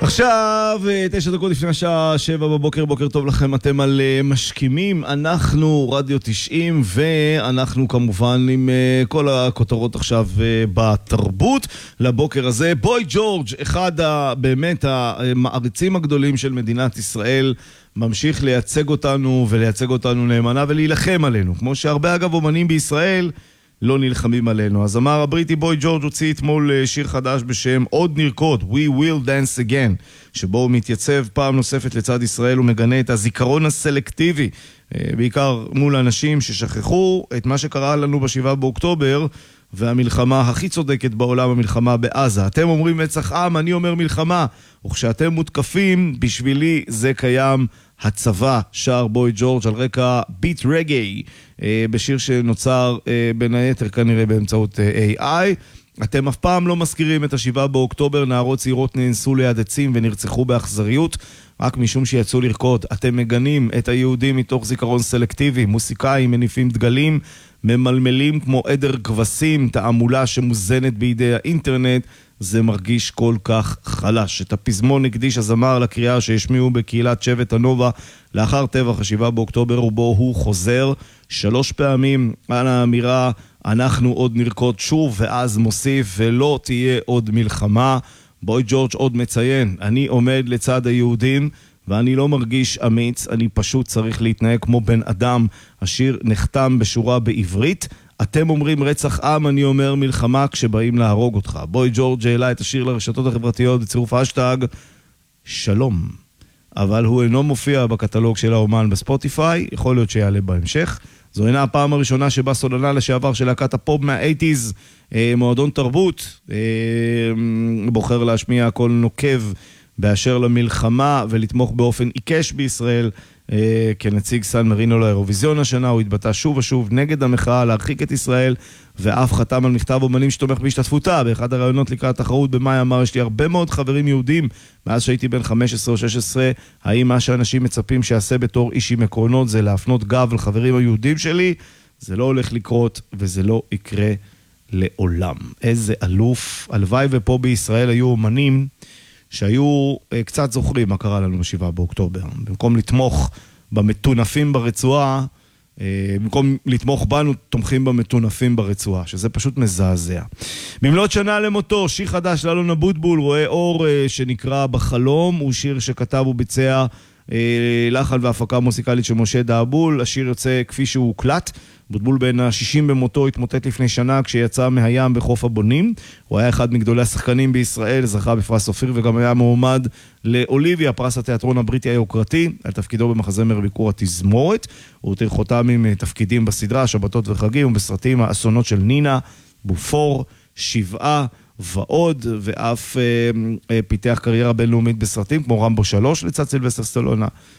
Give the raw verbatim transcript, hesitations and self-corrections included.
עכשיו, תשע דקות לפני השעה שבע בבוקר, בוקר טוב לכם, אתם על משכימים, אנחנו רדיו תשעים, ואנחנו כמובן עם כל הכותרות עכשיו בתרבות לבוקר הזה. בוי ג'ורג', אחד ה, באמת המעריצים הגדולים של מדינת ישראל, ממשיך לייצג אותנו ולייצג אותנו נאמנה ולהילחם עלינו, כמו שהרבה אגב אומנים בישראל לא נלחמים עלינו. אז אמר הבריטי בוי ג'ורג' הוציא אתמול שיר חדש בשם עוד נרקוד, We Will Dance Again, שבו הוא מתייצב פעם נוספת לצד ישראל ומגנה את הזיכרון הסלקטיבי, בעיקר מול אנשים ששכחו את מה שקרה לנו בשבעה באוקטובר והמלחמה הכי צודקת בעולם, המלחמה בעזה. אתם אומרים רצח עם, אני אומר מלחמה, וכשאתם מותקפים, בשבילי זה קיים. הצבא, שר בוי ג'ורג' על רקע ביט רגעי, בשיר שנוצר בין היתר כנראה באמצעות איי איי. אתם אף פעם לא מזכירים את השבעה באוקטובר, נערות צעירות נאנסו ליד עצים ונרצחו באכזריות רק משום שיצאו לרקוד. אתם מגנים את היהודים מתוך זיכרון סלקטיבי, מוסיקאים מניפים דגלים, ממלמלים כמו עדר כבשים, תעמולה שמוזנת בידי האינטרנט. זה מרגיש כל כך חלש. את הפזמון הקדיש הזמר לקריאה שהשמיעו בקהילת שבט הנובה לאחר טבח השבעה באוקטובר, ובו הוא חוזר שלוש פעמים על האמירה אנחנו עוד נרקוד שוב, ואז מוסיף ולא תהיה עוד מלחמה. בוי ג'ורג' עוד מציין, אני עומד לצד היהודים ואני לא מרגיש אמיץ, אני פשוט צריך להתנהג כמו בן אדם. השיר נחתם בשורה בעברית, אתם אומרים רצח עם, אני אומר מלחמה כשבאים להרוג אותך. בוי ג'ורג' העלה את השיר לרשתות החברתיות בצירוף השטג שלום, אבל הוא אינו מופיע בקטלוג של האומן בספוטיפיי, יכול להיות שיעלה בהמשך. זו אינה הפעם הראשונה שבה סולנה לשעבר של להקת הפופ מה-שמונים, מועדון תרבות, בוחר להשמיע קול נוקב באשר למלחמה ולתמוך באופן עיקש בישראל. כנציג סן מרינו לאירוויזיון השנה, הוא התבטא שוב ושוב נגד המחאה להרחיק את ישראל, ואף חתם על מכתב אומנים שתומך בהשתתפותה. באחד הרעיונות לקראת התחרות במאי אמר, יש לי הרבה מאוד חברים יהודים מאז שהייתי בן חמש עשרה או שש עשרה, האם מה שאנשים מצפים שיעשה בתור איש עם עקרונות זה להפנות גב לחברים היהודים שלי? זה לא הולך לקרות וזה לא יקרה לעולם. איזה אלוף. הלוואי ופה בישראל היו אומנים שהיו קצת זוכרים מה קרה לנו בשבעה באוקטובר. במקום לתמוך במטונפים ברצועה, במקום לתמוך בנו, תומכים במטונפים ברצועה, שזה פשוט מזעזע. במלאת שנה למותו, שיר חדש לאלון אבוטבול, רואה אור, שנקרא בחלום, הוא שיר שכתב וביצע לחן והפקה מוסיקלית של משה דאבול. השיר יוצא כפי שהוא הוקלט. אבוטבול בן ה-שישים במותו התמוטט לפני שנה כשיצא מהים בחוף הבונים. הוא היה אחד מגדולי השחקנים בישראל, זכה בפרס אופיר וגם היה מועמד לאוליביה, פרס התיאטרון הבריטי היוקרתי, על תפקידו במחזמר ביקור התזמורת. הוא הותיר חותם עם תפקידים בסדרה שבתות וחגים ובסרטים האסונות של נינה, בופור, שבעה ועוד, ואף אה, אה, פיתח קריירה בינלאומית בסרטים כמו רמבו שלוש לצד סילבסטר סטלונה,